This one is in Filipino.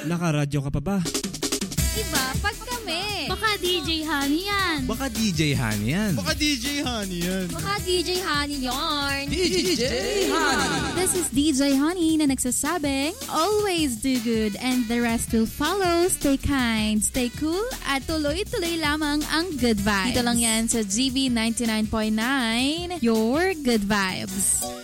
Nakaradyo ka pa ba? Iba pag kami. Baka DJ Honey yan. Baka DJ Han yan. Baka DJ Honey yan. Baka DJ Honey yarn. DJ Honey. This is DJ Honey na nagsasabing, always do good and the rest will follow. Stay kind, stay cool, at tuloy-tuloy lamang ang good vibes. Dito lang yan sa GB 99.9, your good vibes.